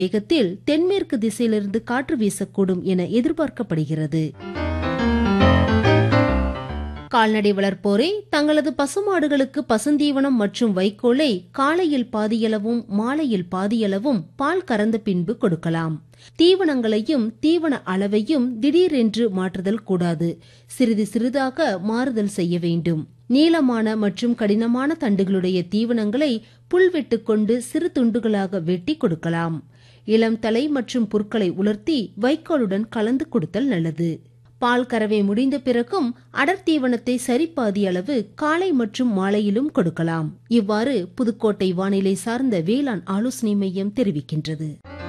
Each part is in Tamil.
வேகத்தில் தென்மேற்கு திசையிலிருந்து காற்று வீசக்கூடும் என எதிர்பார்க்கப்படுகிறது. கால்நடை வளர்ப்போரே தங்களது பசுமாடுகளுக்கு பசுந்தீவனம் மற்றும் வைக்கோலை காலையில் பாதியளவும் மாலையில் பாதியளவும் பால் கறந்த பின்பு கொடுக்கலாம். தீவனங்களையும் தீவன அளவையும் திடீரென்று மாற்றுதல் கூடாது. சிறிது சிறிதாக மாறுதல் செய்ய வேண்டும். நீளமான மற்றும் கடினமான தண்டுகளுடைய தீவனங்களை புல்வெட்டு கொண்டு சிறு துண்டுகளாக வெட்டி கொடுக்கலாம். இளம் தலை மற்றும் புற்களை உலர்த்தி வைக்கோலுடன் கலந்து கொடுத்தல் நல்லது. பால் கறவை முடிந்த பிறகும் அடர் தீவனத்தை சரிபாதி அளவு காலை மற்றும் மாலையிலும் கொடுக்கலாம். இவ்வாறு புதுக்கோட்டை வானிலை சார்ந்த வேளாண் ஆலோசனை மையம் தெரிவிக்கின்றது.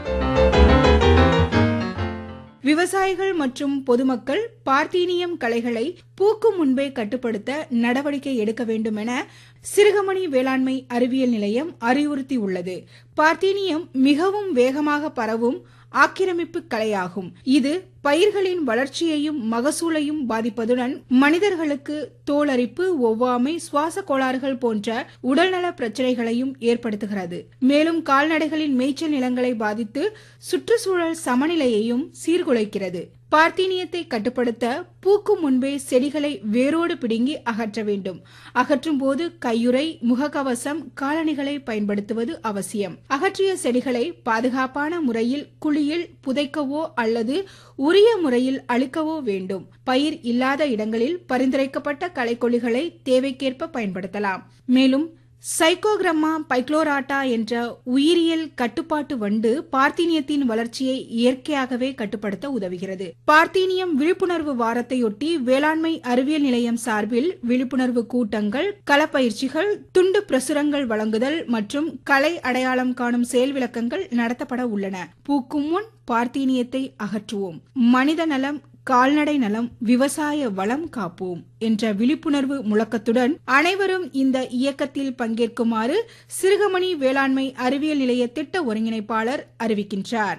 விவசாயிகள் மற்றும் பொதுமக்கள் பார்த்தீனியம் களைகளை பூக்கும் முன்பே கட்டுப்படுத்த நடவடிக்கை எடுக்க வேண்டும் என சிறுகமணி வேளாண்மை அறிவியல் நிலையம் அறிவுறுத்தியுள்ளது. பார்த்தீனியம் மிகவும் வேகமாக பரவும் ஆக்கிரமிப்பு களையாகும். இது பயிர்களின் வளர்ச்சியையும் மகசூலையும் பாதிப்பதுடன் மனிதர்களுக்கு தோலரிப்பு, ஒவ்வாமை, சுவாச கோளாறுகள் போன்ற உடல்நல பிரச்சனைகளையும் ஏற்படுத்துகிறது. மேலும் கால்நடைகளின் மேய்ச்சல் நிலங்களை பாதித்து சுற்றுச்சூழல் சமநிலையையும் சீர்குலைக்கிறது. பார்த்தீனியத்தை கட்டுப்படுத்த பூக்கும் முன்பே செடிகளை வேரோடு பிடுங்கி அகற்ற வேண்டும். அகற்றும் போது கையுறை, முகக்கவசம், காலணிகளை பயன்படுத்துவது அவசியம். அகற்றிய செடிகளை பாதுகாப்பான முறையில் குழியில் புதைக்கவோ அல்லது உரிய முறையில் அழிக்கவோ வேண்டும். பயிர் இல்லாத இடங்களில் பரிந்துரைக்கப்பட்ட களைக்கொல்லிகளை தேவைக்கேற்ப பயன்படுத்தலாம். மேலும் சைக்கோகிராமா பைக்ளோராட்டா என்ற உயிரியல் கட்டுப்பாட்டு வண்டு பார்த்தீனியத்தின் வளர்ச்சியை இயற்கையாகவே கட்டுப்படுத்த உதவுகிறது. பார்த்தீனியம் விழிப்புணர்வு வாரத்தையொட்டி வேளாண்மை அறிவியல் நிலையம் சார்பில் விழிப்புணர்வு கூட்டங்கள், களப்பயிற்சிகள், துண்டு பிரசுரங்கள் வழங்குதல் மற்றும் களை அடையாளம் காணும் செயல் விளக்கங்கள் நடத்தப்பட உள்ளன. பூக்கும் முன் பார்த்தீனியத்தை அகற்றுவோம். மனித நலம், கால்நடை நலம், விவசாய வளம் காப்போம் என்ற விழிப்புணர்வு முழக்கத்துடன் அனைவரும் இந்த இயக்கத்தில் பங்கேற்குமாறு சிறுகமணி வேளாண்மை அறிவியல் நிலைய திட்ட ஒருங்கிணைப்பாளர் அறிவிக்கின்றார்.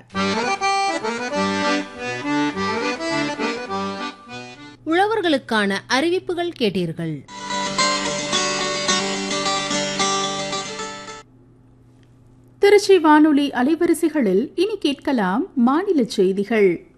உழவர்களுக்கான அறிவிப்புகள் கேட்டீர்கள். திருச்சி வானொலி அலைவரிசைகளில் இனி கேட்கலாம் மாநில செய்திகள்.